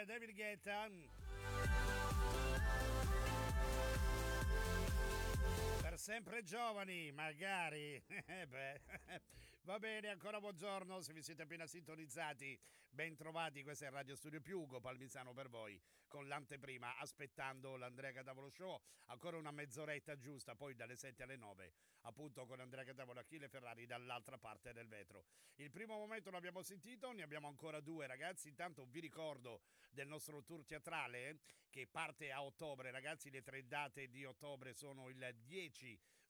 David Guetta. Per sempre giovani, magari. Va bene, ancora buongiorno. Se vi siete appena sintonizzati, ben trovati. Questo è Radio Studio Più, Ugo Palmisano per voi, con l'anteprima, aspettando l'Andrea Catavolo Show. Ancora una mezz'oretta giusta, poi dalle 7 alle 9, appunto con Andrea Catavolo, Achille Ferrari dall'altra parte del vetro. Il primo momento l'abbiamo sentito, ne abbiamo ancora due, ragazzi. Intanto vi ricordo del nostro tour teatrale che parte a ottobre, ragazzi. Le 3 date di ottobre sono il 10,